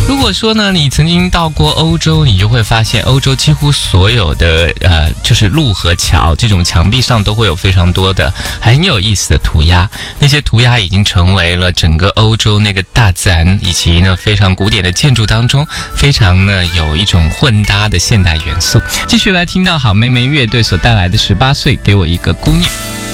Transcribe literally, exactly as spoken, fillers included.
如果说呢，你曾经到过欧洲，你就会发现欧洲几乎所有的呃，就是路和桥这种墙壁上都会有非常多的很有意思的涂鸦。那些涂鸦已经成为了整个欧洲那个大自然以及呢非常古典的建筑当中非常呢有一种混搭的现代元素。继续来听到好妹妹乐队所带来的十八岁给我一个姑娘。